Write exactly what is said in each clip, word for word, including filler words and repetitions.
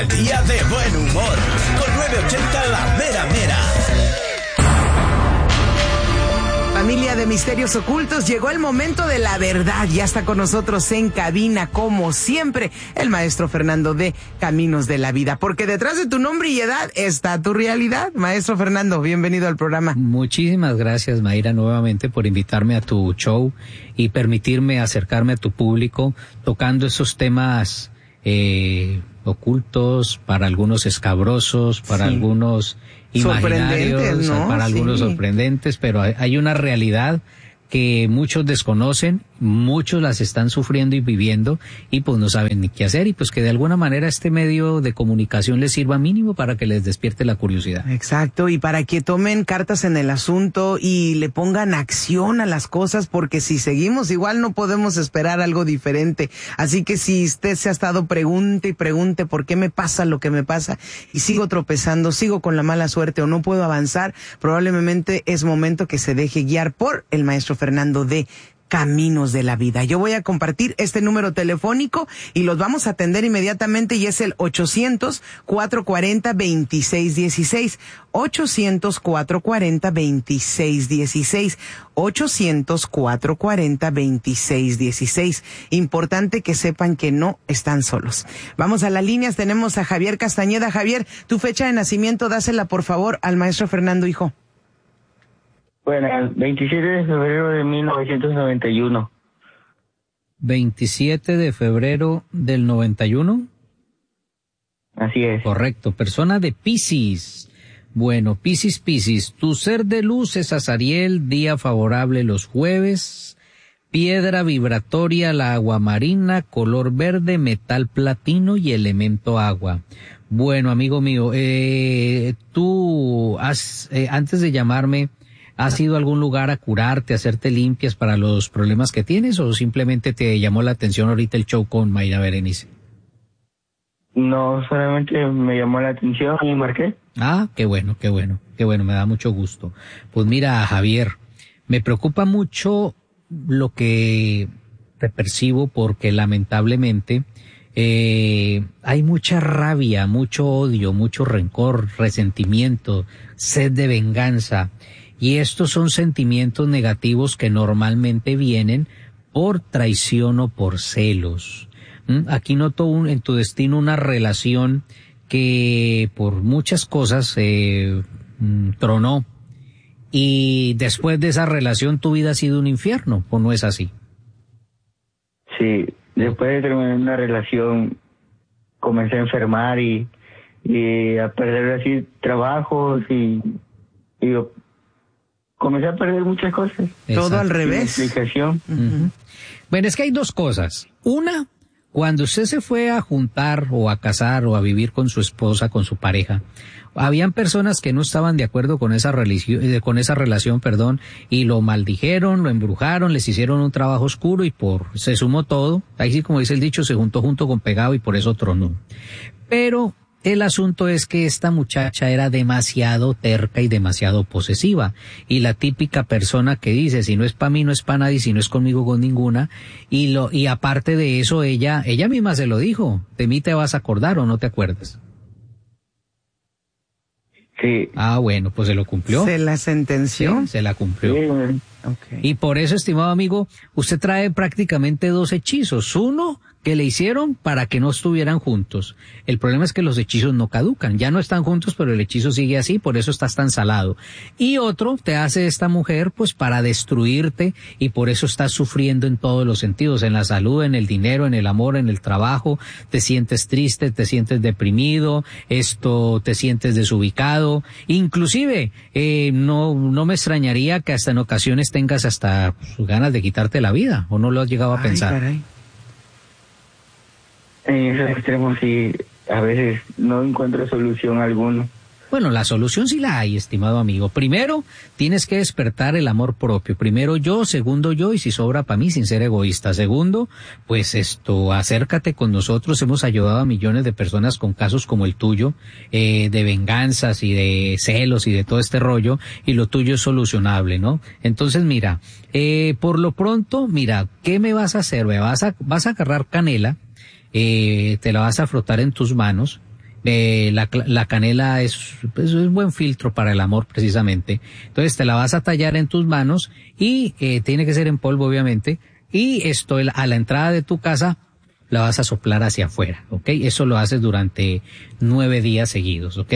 Día de buen humor, con nueve ochenta La Mera Mera. Familia de Misterios Ocultos, llegó el momento de la verdad. Ya está con nosotros en cabina, como siempre, el maestro Fernando de Caminos de la Vida. Porque detrás de tu nombre y edad está tu realidad. Maestro Fernando, bienvenido al programa. Muchísimas gracias, Mayra, nuevamente por invitarme a tu show y permitirme acercarme a tu público tocando esos temas eh, ocultos, para algunos escabrosos, para sí. algunos imaginarios, ¿no? Para sí. algunos sorprendentes, pero hay, hay una realidad que muchos desconocen, muchos las están sufriendo y viviendo y pues no saben ni qué hacer, y pues que de alguna manera este medio de comunicación les sirva mínimo para que les despierte la curiosidad. Exacto, y para que tomen cartas en el asunto y le pongan acción a las cosas, porque si seguimos igual no podemos esperar algo diferente. Así que si usted se ha estado pregunte y pregunte por qué me pasa lo que me pasa y sigo tropezando, sigo con la mala suerte o no puedo avanzar, probablemente es momento que se deje guiar por el maestro Fernando de Caminos de la Vida. Yo voy a compartir este número telefónico y los vamos a atender inmediatamente, y es el ochocientos, cuatrocientos cuarenta, veintiséis dieciséis. ochocientos, cuatrocientos cuarenta, veintiséis dieciséis. ochocientos, cuatrocientos cuarenta, veintiséis dieciséis. Importante que sepan que no están solos. Vamos a las líneas, tenemos a Javier Castañeda. Javier, tu fecha de nacimiento, dásela por favor al maestro Fernando, hijo. Bueno, el veintisiete de febrero de mil novecientos noventa y uno. veintisiete de febrero del noventa y uno. Así es. Correcto. Persona de Piscis. Bueno, Piscis, Piscis. Tu ser de luz es Azariel, día favorable los jueves. Piedra vibratoria, la agua marina, color verde, metal platino y elemento agua. Bueno, amigo mío, eh, tú has, eh, antes de llamarme, ¿has ido a algún lugar a curarte, a hacerte limpias para los problemas que tienes, o simplemente te llamó la atención ahorita el show con Mayra Berenice? No, solamente me llamó la atención y marqué. Ah, qué bueno, qué bueno, qué bueno, me da mucho gusto. Pues mira, Javier, me preocupa mucho lo que te percibo, porque lamentablemente eh, hay mucha rabia, mucho odio, mucho rencor, resentimiento, sed de venganza. Y estos son sentimientos negativos que normalmente vienen por traición o por celos. ¿Mm? Aquí noto un, en tu destino una relación que por muchas cosas eh, tronó. Y después de esa relación tu vida ha sido un infierno, ¿o no es así? Sí, después de terminar una relación comencé a enfermar y, y a perder así trabajos y... y comencé a perder muchas cosas. Exacto. Todo al revés. Explicación. Uh-huh. Bueno, es que hay dos cosas. Una, cuando usted se fue a juntar o a casar o a vivir con su esposa, con su pareja, habían personas que no estaban de acuerdo con esa religión, con esa relación, perdón, y lo maldijeron, lo embrujaron, les hicieron un trabajo oscuro y por se sumó todo. Ahí sí, como dice el dicho, se juntó junto con pegado y por eso tronó. Pero el asunto es que esta muchacha era demasiado terca y demasiado posesiva, y la típica persona que dice, si no es para mí, no es para nadie, si no es conmigo, con ninguna, y lo y aparte de eso, ella ella misma se lo dijo, de mí te vas a acordar o no te acuerdas. Sí. Ah, bueno, pues se lo cumplió. ¿Se la sentenció? Sí, se la cumplió. Sí. Okay. Y por eso, estimado amigo, usted trae prácticamente dos hechizos. Uno que le hicieron para que no estuvieran juntos. El problema es que los hechizos no caducan. Ya no están juntos, pero el hechizo sigue así, por eso estás tan salado. Y otro te hace esta mujer pues para destruirte, y por eso estás sufriendo en todos los sentidos, en la salud, en el dinero, en el amor, en el trabajo. Te sientes triste, te sientes deprimido, esto te sientes desubicado. Inclusive, eh, no, no me extrañaría que hasta en ocasiones tengas hasta pues, ganas de quitarte la vida, ¿o no lo has llegado a Ay, pensar? Caray. En esos extremos sí, a veces no encuentro solución alguna. Bueno, la solución sí la hay, estimado amigo. Primero, tienes que despertar el amor propio. Primero yo, segundo yo, y si sobra para mí, sin ser egoísta. Segundo, pues esto, acércate con nosotros. Hemos ayudado a millones de personas con casos como el tuyo, eh, de venganzas y de celos y de todo este rollo, y lo tuyo es solucionable, ¿no? Entonces, mira, eh, por lo pronto, mira, ¿qué me vas a hacer? ¿Me vas a, vas a agarrar canela? Eh, te la vas a frotar en tus manos Eh, la, la canela es, es un buen filtro para el amor precisamente. Entonces te la vas a tallar en tus manos y eh, tiene que ser en polvo obviamente, y esto a la entrada de tu casa la vas a soplar hacia afuera, ¿ok? Eso lo haces durante nueve días seguidos, ¿ok?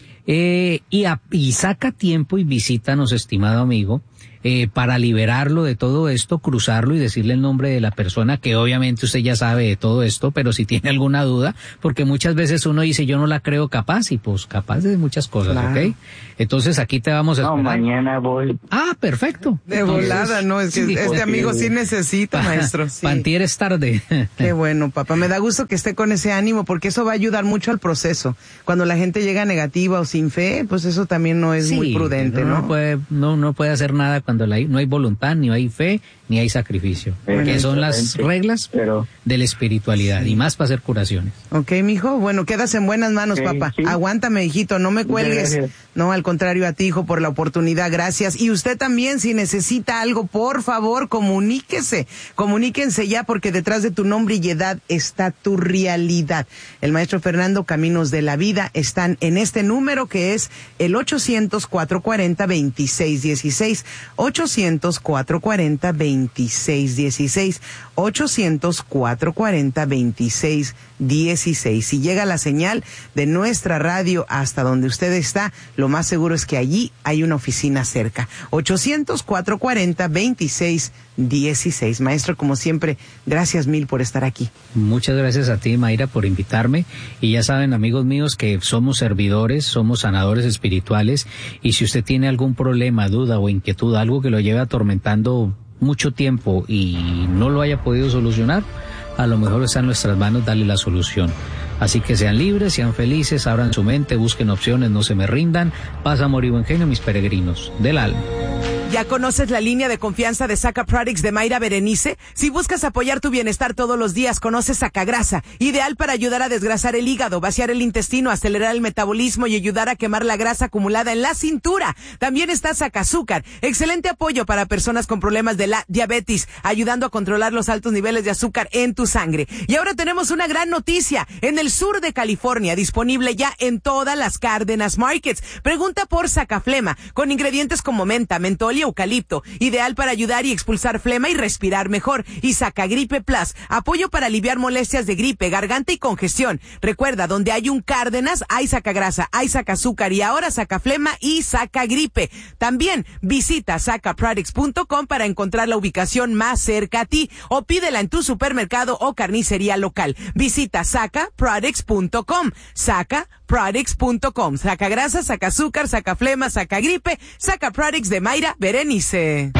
Eh, y, a, y saca tiempo y visítanos, estimado amigo, eh, para liberarlo de todo esto, cruzarlo y decirle el nombre de la persona, que obviamente usted ya sabe de todo esto, pero si tiene alguna duda, porque muchas veces uno dice yo no la creo capaz, y pues capaz de muchas cosas, claro. ¿Ok? Entonces aquí te vamos a esperar. No, mañana voy. Ah, perfecto. De volada, no, es que sí, este amigo sí necesita, maestro. Sí. Pantier es tarde. Qué bueno, papá, me da gusto que esté con ese ánimo, porque eso va a ayudar mucho al proceso. Cuando la gente llega negativa o sin fe, pues eso también no es sí, muy prudente, ¿no? No puede, no, no puede hacer nada cuando la, no hay voluntad, ni hay fe, ni hay sacrificio, bueno, que son las reglas pero... de la espiritualidad, sí. Y más para hacer curaciones. Ok, mijo, bueno, quedas en buenas manos, okay, papá. Sí. Aguántame, hijito, no me cuelgues. Gracias. No, al contrario a ti, hijo, por la oportunidad, gracias. Y usted también, si necesita algo, por favor, comuníquese. Comuníquense ya, porque detrás de tu nombre y edad está tu realidad. El maestro Fernando, Caminos de la Vida, están en este número que es el ochocientos, cuatrocientos cuarenta, veintiséis dieciséis. ochocientos, cuatrocientos cuarenta, veintiséis dieciséis. ochocientos, cuatrocientos cuarenta, veintiséis dieciséis. Si llega la señal de nuestra radio hasta donde usted está, lo más seguro es que allí hay una oficina cerca. ochocientos, cuatrocientos cuarenta, veintiséis dieciséis. Maestro, como siempre, gracias mil por estar aquí. Muchas gracias a ti, Mayra, por invitarme. Y ya saben, amigos míos, que somos servidores, somos sanadores espirituales. Y si usted tiene algún problema, duda o inquietud, algo que lo lleve atormentando mucho tiempo y no lo haya podido solucionar, a lo mejor está en nuestras manos darle la solución. Así que sean libres, sean felices, abran su mente, busquen opciones, no se me rindan. Paz, amor y buen genio, mis peregrinos del alma. ¿Ya conoces la línea de confianza de Saca Products de Mayra Berenice? Si buscas apoyar tu bienestar todos los días, conoce Sacagrasa, ideal para ayudar a desgrasar el hígado, vaciar el intestino, acelerar el metabolismo y ayudar a quemar la grasa acumulada en la cintura. También está Sacazúcar, excelente apoyo para personas con problemas de la diabetes, ayudando a controlar los altos niveles de azúcar en tu sangre. Y ahora tenemos una gran noticia, en el sur de California, disponible ya en todas las Cárdenas Markets. Pregunta por Sacaflema, con ingredientes como menta, mentol y eucalipto, ideal para ayudar y expulsar flema y respirar mejor. Y Sacagripe Plus, apoyo para aliviar molestias de gripe, garganta y congestión. Recuerda, donde hay un Cárdenas, hay Sacagrasa, hay Sacazúcar y ahora Sacaflema y Sacagripe. También visita saca products punto com para encontrar la ubicación más cerca a ti o pídela en tu supermercado o carnicería local. Visita saca products punto com. Saca products punto com. Sacagrasa, Sacazúcar, Sacaflema, Sacagripe, Saca Products de Mayra Berenice.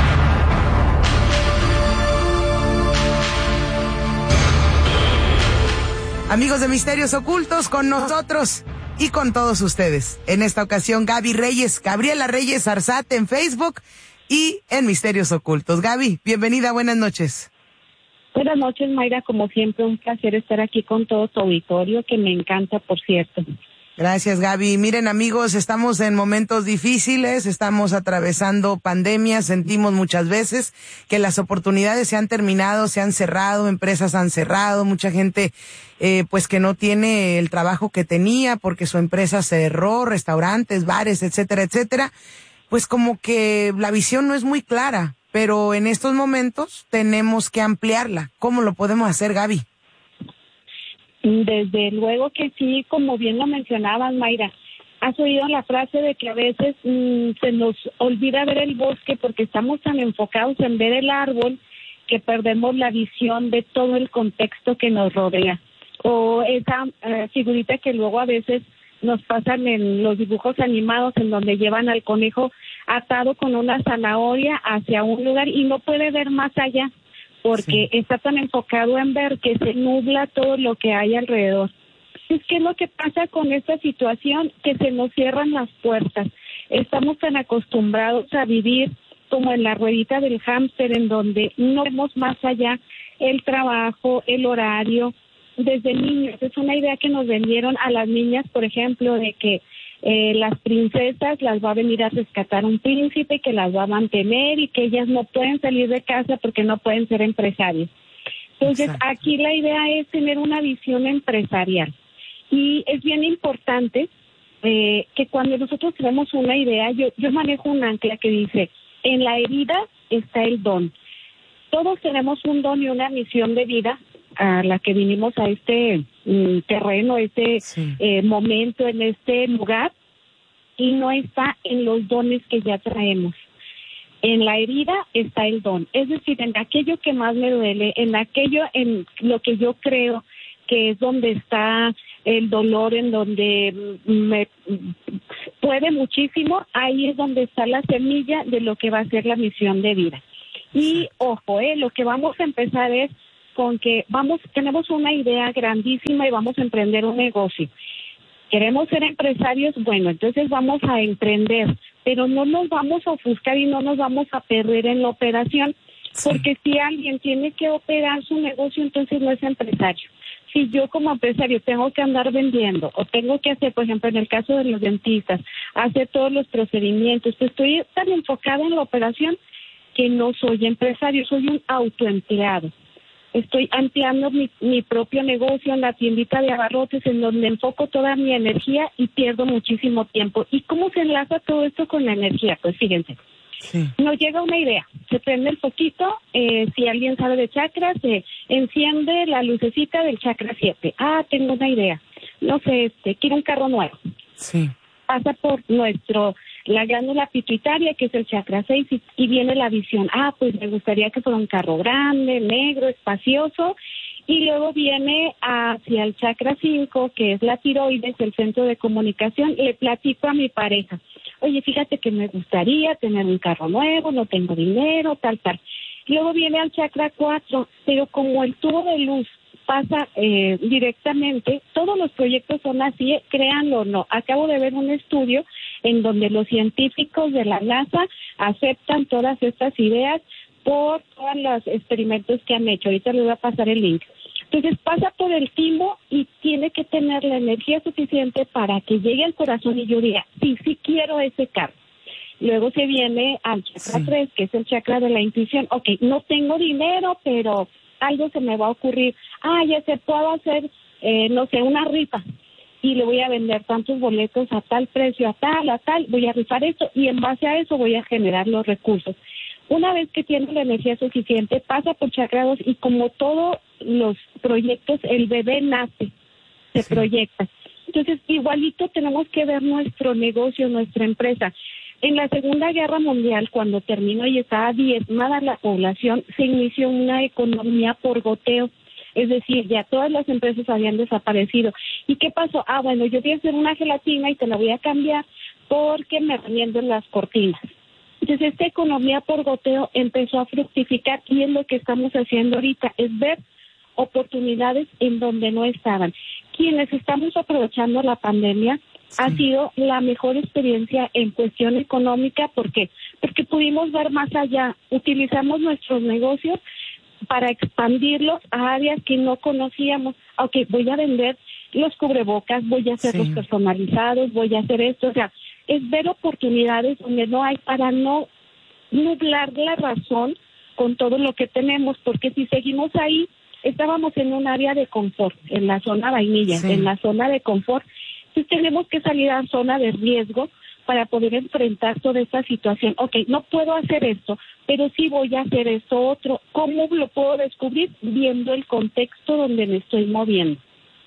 Amigos de Misterios Ocultos, con nosotros y con todos ustedes. En esta ocasión, Gaby Reyes, Gabriela Reyes Arzate en Facebook y en Misterios Ocultos. Gaby, bienvenida, buenas noches. Buenas noches, Mayra, como siempre un placer estar aquí con todo tu auditorio, que me encanta, por cierto. Gracias, Gaby. Miren, amigos, estamos en momentos difíciles, estamos atravesando pandemias, sentimos muchas veces que las oportunidades se han terminado, se han cerrado, empresas han cerrado, mucha gente eh, pues que no tiene el trabajo que tenía porque su empresa cerró, restaurantes, bares, etcétera, etcétera. Pues como que la visión no es muy clara, pero en estos momentos tenemos que ampliarla. ¿Cómo lo podemos hacer, Gaby? Desde luego que sí, como bien lo mencionabas, Mayra. Has oído la frase de que a veces mmm, se nos olvida ver el bosque porque estamos tan enfocados en ver el árbol que perdemos la visión de todo el contexto que nos rodea. O esa uh, figurita que luego a veces nos pasan en los dibujos animados en donde llevan al conejo atado con una zanahoria hacia un lugar y no puede ver más allá, porque sí. Está tan enfocado en ver que se nubla todo lo que hay alrededor. Entonces, ¿qué es lo que pasa con esta situación? Que se nos cierran las puertas. Estamos tan acostumbrados a vivir como en la ruedita del hámster, en donde no vemos más allá el trabajo, el horario. Desde niños, es una idea que nos vendieron a las niñas, por ejemplo, de que Eh, las princesas las va a venir a rescatar un príncipe que las va a mantener y que ellas no pueden salir de casa porque no pueden ser empresarios. Entonces, exacto. Aquí la idea es tener una visión empresarial. Y es bien importante eh, que cuando nosotros tenemos una idea, yo, yo manejo un ancla que dice, en la herida está el don. Todos tenemos un don y una misión de vida a la que vinimos a este mm, terreno, este sí. eh, momento, en este lugar, y no está en los dones que ya traemos. En la herida está el don, es decir, en aquello que más me duele, en aquello en lo que yo creo que es donde está el dolor, en donde me puede muchísimo, ahí es donde está la semilla de lo que va a ser la misión de vida. Y ojo, eh, lo que vamos a empezar es con que vamos, tenemos una idea grandísima y vamos a emprender un negocio. Queremos ser empresarios, bueno, entonces vamos a emprender, pero no nos vamos a ofuscar y no nos vamos a perder en la operación, sí. porque si alguien tiene que operar su negocio, entonces no es empresario. Si yo como empresario tengo que andar vendiendo o tengo que hacer, por ejemplo, en el caso de los dentistas, hacer todos los procedimientos, pues estoy tan enfocada en la operación que no soy empresario, soy un autoempleado. Estoy ampliando mi, mi propio negocio en la tiendita de abarrotes, en donde enfoco toda mi energía y pierdo muchísimo tiempo. ¿Y cómo se enlaza todo esto con la energía? Pues fíjense, sí. nos llega una idea, se prende el foquito, eh, si alguien sabe de chakras, se enciende la lucecita del chakra siete. Ah, tengo una idea, no sé, este, quiero un carro nuevo. Sí. Pasa por nuestro, la glándula pituitaria, que es el chakra seis, y, y viene la visión. Ah, pues me gustaría que fuera un carro grande, negro, espacioso. Y luego viene hacia el chakra cinco, que es la tiroides, el centro de comunicación, y le platico a mi pareja. Oye, fíjate que me gustaría tener un carro nuevo, no tengo dinero, tal, tal. Luego viene al chakra cuatro, pero como el tubo de luz pasa eh, directamente, todos los proyectos son así, créanlo o no. Acabo de ver un estudio en donde los científicos de la NASA aceptan todas estas ideas por todos los experimentos que han hecho. Ahorita les voy a pasar el link. Entonces pasa por el timo y tiene que tener la energía suficiente para que llegue al corazón y yo diga, sí, sí quiero ese carro. Luego se viene al chakra sí. tres, que es el chakra de la intuición. Ok, no tengo dinero, pero algo se me va a ocurrir. Ah, ya se puedo hacer, eh, no sé, una rifa. Y le voy a vender tantos boletos a tal precio, a tal, a tal. Voy a rifar esto y en base a eso voy a generar los recursos. Una vez que tiene la energía suficiente, pasa por chakra dos y como todos los proyectos, el bebé nace, se sí. proyecta. Entonces, igualito tenemos que ver nuestro negocio, nuestra empresa. En la Segunda Guerra Mundial, cuando terminó y estaba diezmada la población, se inició una economía por goteo. Es decir, ya todas las empresas habían desaparecido. ¿Y qué pasó? Ah, bueno, yo voy a hacer una gelatina y te la voy a cambiar porque me remienden las cortinas. Entonces, esta economía por goteo empezó a fructificar y es lo que estamos haciendo ahorita, es ver oportunidades en donde no estaban. Quienes estamos aprovechando la pandemia, sí. ha sido la mejor experiencia en cuestión económica. ¿Por qué? Porque pudimos ver más allá, utilizamos nuestros negocios para expandirlos a áreas que no conocíamos. Ok, voy a vender los cubrebocas, voy a hacerlos sí. personalizados, voy a hacer esto, o sea, es ver oportunidades donde no hay para no nublar la razón con todo lo que tenemos, porque si seguimos ahí, estábamos en un área de confort, en la zona vainilla, sí. en la zona de confort, entonces tenemos que salir a zona de riesgo para poder enfrentar toda esta situación. Ok, no puedo hacer esto, pero sí voy a hacer esto otro. ¿Cómo lo puedo descubrir? Viendo el contexto donde me estoy moviendo.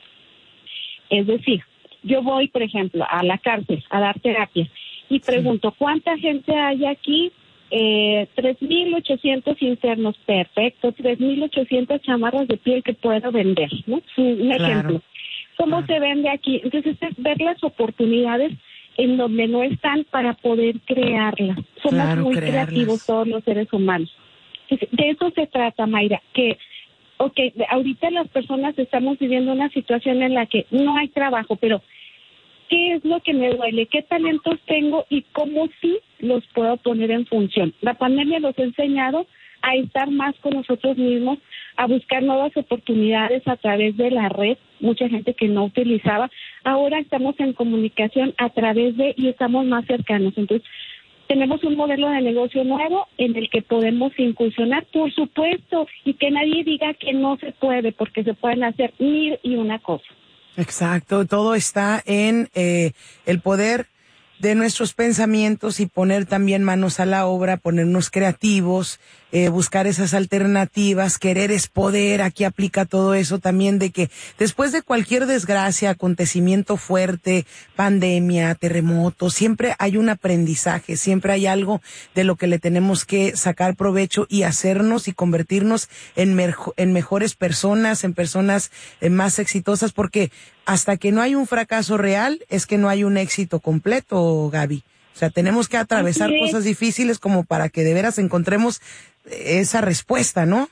Es decir, yo voy, por ejemplo, a la cárcel a dar terapia y pregunto, sí. ¿cuánta gente hay aquí? Eh, tres mil ochocientos internos, perfecto, tres mil ochocientas chamarras de piel que puedo vender, ¿no? Un claro. ejemplo. ¿Cómo claro. se vende aquí? Entonces es ver las oportunidades en donde no están para poder crearlas. Somos claro, muy crearlas. creativos todos los seres humanos. Entonces, de eso se trata, Mayra, que ok, ahorita las personas estamos viviendo una situación en la que no hay trabajo, pero ¿qué es lo que me duele? ¿Qué talentos tengo y cómo sí los puedo poner en función? La pandemia nos ha enseñado a estar más con nosotros mismos, a buscar nuevas oportunidades a través de la red, mucha gente que no utilizaba. Ahora estamos en comunicación a través de y estamos más cercanos. Entonces, tenemos un modelo de negocio nuevo en el que podemos incursionar, por supuesto, y que nadie diga que no se puede, porque se pueden hacer mil y una cosas. Exacto, todo está en eh, el poder de nuestros pensamientos y poner también manos a la obra, ponernos creativos, eh, buscar esas alternativas. Querer es poder. Aquí aplica todo eso también, de que después de cualquier desgracia, acontecimiento fuerte, pandemia, terremoto, siempre hay un aprendizaje, siempre hay algo de lo que le tenemos que sacar provecho y hacernos y convertirnos en, merjo, en mejores personas, en personas eh, más exitosas, porque hasta que no hay un fracaso real es que no hay un éxito completo, Gaby. O sea, tenemos que atravesar Así es. cosas difíciles como para que de veras encontremos esa respuesta, ¿no?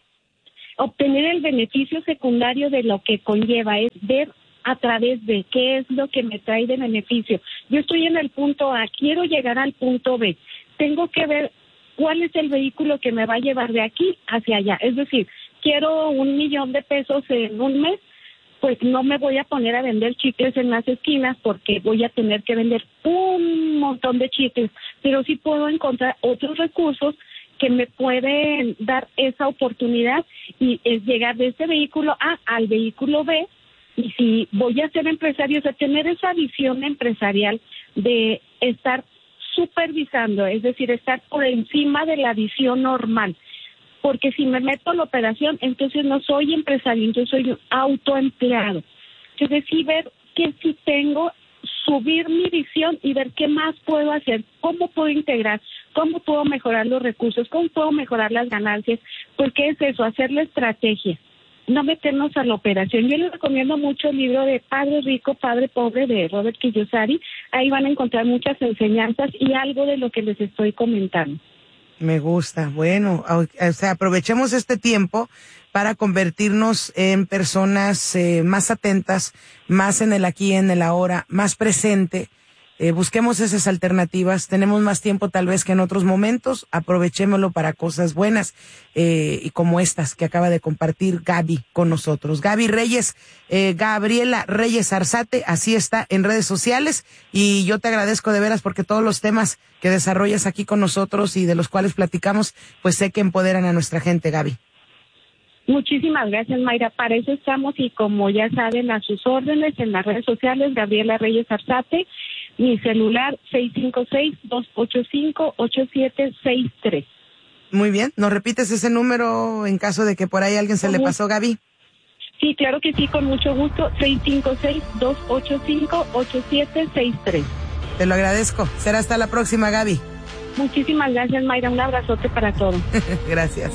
Obtener el beneficio secundario de lo que conlleva es ver a través de qué es lo que me trae de beneficio. Yo estoy en el punto A, quiero llegar al punto B. Tengo que ver cuál es el vehículo que me va a llevar de aquí hacia allá. Es decir, quiero un millón de pesos en un mes, pues no me voy a poner a vender chicles en las esquinas porque voy a tener que vender un montón de chicles, pero sí puedo encontrar otros recursos que me pueden dar esa oportunidad y es llegar de este vehículo A al vehículo B. Y si voy a ser empresario, o sea, tener esa visión empresarial de estar supervisando, es decir, estar por encima de la visión normal. Porque si me meto a la operación, entonces no soy empresario, entonces soy un autoempleado. Entonces sí ver que sí tengo, subir mi visión y ver qué más puedo hacer, cómo puedo integrar, cómo puedo mejorar los recursos, cómo puedo mejorar las ganancias, porque es eso, hacer la estrategia, no meternos a la operación. Yo les recomiendo mucho el libro de Padre Rico, Padre Pobre de Robert Kiyosaki. Ahí van a encontrar muchas enseñanzas y algo de lo que les estoy comentando. Me gusta. Bueno, o sea, aprovechemos este tiempo para convertirnos en personas eh, más atentas, más en el aquí, en el ahora, más presente. Eh, busquemos esas alternativas. Tenemos más tiempo tal vez que en otros momentos. Aprovechémoslo para cosas buenas eh, y como estas que acaba de compartir Gaby con nosotros. Gaby Reyes, eh, Gabriela Reyes Arzate, así está en redes sociales. Y yo te agradezco de veras porque todos los temas que desarrollas aquí con nosotros y de los cuales platicamos, pues sé que empoderan a nuestra gente, Gaby. Muchísimas gracias, Mayra. Para eso estamos y como ya saben, a sus órdenes en las redes sociales, Gabriela Reyes Arzate. Mi celular seis cinco seis, dos ocho cinco, ocho siete seis tres. Muy bien, ¿nos repites ese número en caso de que por ahí alguien se ¿Cómo? le pasó, Gaby? Sí, claro que sí, con mucho gusto. seis cinco seis, dos ocho cinco, ocho siete seis tres. Te lo agradezco. Será hasta la próxima, Gaby. Muchísimas gracias, Mayra. Un abrazote para todos. Gracias.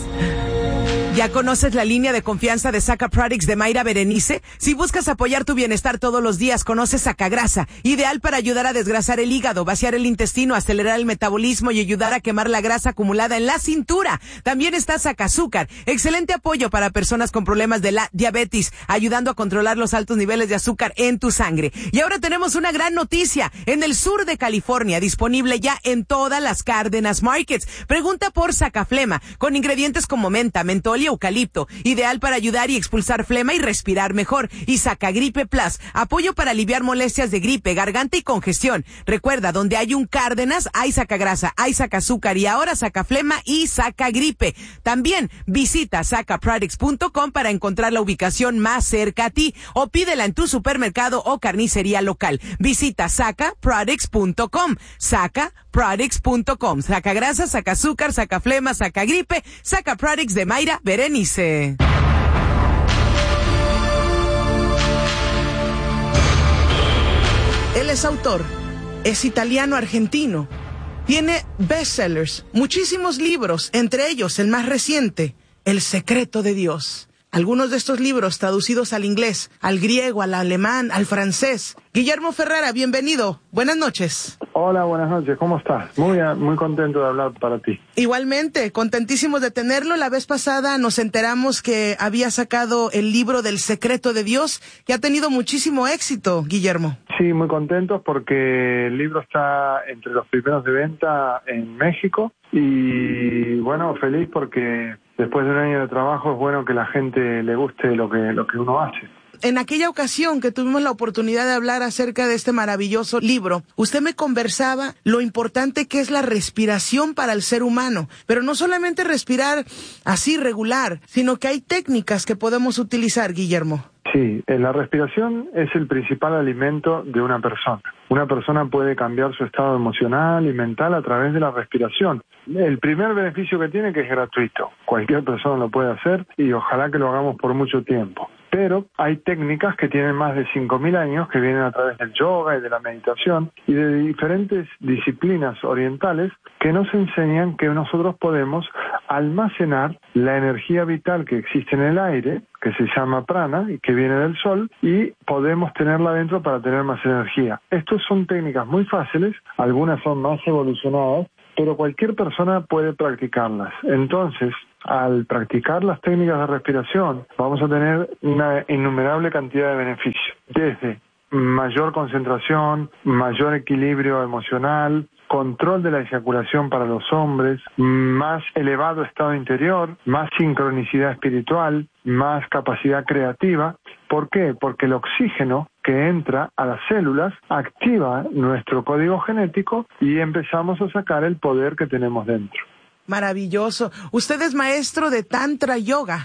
¿Ya conoces la línea de confianza de Saca Products de Mayra Berenice? Si buscas apoyar tu bienestar todos los días, conoce Sacagrasa, ideal para ayudar a desgrasar el hígado, vaciar el intestino, acelerar el metabolismo y ayudar a quemar la grasa acumulada en la cintura. También está Sacazúcar, excelente apoyo para personas con problemas de la diabetes, ayudando a controlar los altos niveles de azúcar en tu sangre. Y ahora tenemos una gran noticia, en el sur de California, disponible ya en todas las Cárdenas Markets. Pregunta por Sacaflema, con ingredientes como menta, mentol y eucalipto, ideal para ayudar y expulsar flema y respirar mejor. Y Sacagripe Plus, apoyo para aliviar molestias de gripe, garganta y congestión. Recuerda, donde hay un Cárdenas, hay Sacagrasa, hay Sacazúcar y ahora Sacaflema y Sacagripe. También visita saca products punto com para encontrar la ubicación más cerca a ti o pídela en tu supermercado o carnicería local. Visita saca products punto com, saca products punto com. Sacagrasa, Sacazúcar, Sacaflema, Sacagripe, Saca Products de Mayra Berenice. Él es autor, es italiano-argentino, tiene bestsellers, muchísimos libros, entre ellos el más reciente, El secreto de Dios. Algunos de estos libros traducidos al inglés, al griego, al alemán, al francés. Guillermo Ferrara, bienvenido. Buenas noches. Hola, buenas noches. ¿Cómo estás? Muy, muy contento de hablar para ti. Igualmente, contentísimos de tenerlo. La vez pasada nos enteramos que había sacado el libro del secreto de Dios, que ha tenido muchísimo éxito, Guillermo. Sí, muy contentos porque el libro está entre los primeros de venta en México y bueno, feliz porque después de un año de trabajo es bueno que la gente le guste lo que lo que uno hace. en aquella ocasión que tuvimos la oportunidad de hablar acerca de este maravilloso libro, usted me conversaba lo importante que es la respiración para el ser humano, pero no solamente respirar así regular, sino que hay técnicas que podemos utilizar, Guillermo. Sí, la respiración es el principal alimento de una persona. Una persona puede cambiar su estado emocional y mental a través de la respiración. El primer beneficio que tiene que es gratuito. Cualquier persona lo puede hacer y ojalá que lo hagamos por mucho tiempo. Pero hay técnicas que tienen más de cinco mil años, que vienen a través del yoga y de la meditación y de diferentes disciplinas orientales que nos enseñan que nosotros podemos almacenar la energía vital que existe en el aire, que se llama prana y que viene del sol, y podemos tenerla dentro para tener más energía. Estas son técnicas muy fáciles, algunas son más evolucionadas, pero cualquier persona puede practicarlas. Entonces, al practicar las técnicas de respiración, vamos a tener una innumerable cantidad de beneficios, desde mayor concentración, mayor equilibrio emocional, control de la eyaculación para los hombres, más elevado estado interior, más sincronicidad espiritual, más capacidad creativa. ¿Por qué? Porque el oxígeno que entra a las células activa nuestro código genético y empezamos a sacar el poder que tenemos dentro. Maravilloso. Usted es maestro de Tantra Yoga.